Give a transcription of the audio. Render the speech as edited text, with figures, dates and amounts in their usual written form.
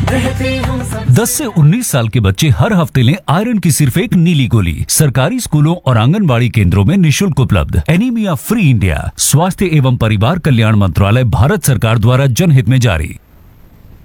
10 से 19 साल के बच्चे हर हफ्ते लें आयरन की सिर्फ एक नीली गोली। सरकारी स्कूलों और आंगनबाड़ी केंद्रों में निशुल्क उपलब्ध। एनीमिया फ्री इंडिया, स्वास्थ्य एवं परिवार कल्याण मंत्रालय, भारत सरकार द्वारा जनहित में जारी।